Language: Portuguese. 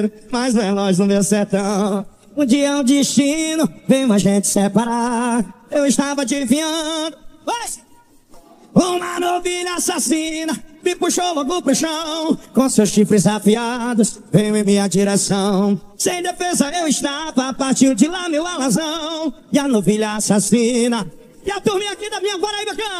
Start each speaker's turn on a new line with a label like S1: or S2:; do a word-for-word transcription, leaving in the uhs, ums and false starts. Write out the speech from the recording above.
S1: mas é nós no meu sertão. Um dia o destino veio a gente separar. Eu estava adivinhando, uma novilha assassina me puxou logo pro chão, com seus chifres afiados veio em minha direção. Sem defesa eu estava, partiu de lá meu alazão. E a novilha assassina, e a turminha aqui da minha Paraíba canta.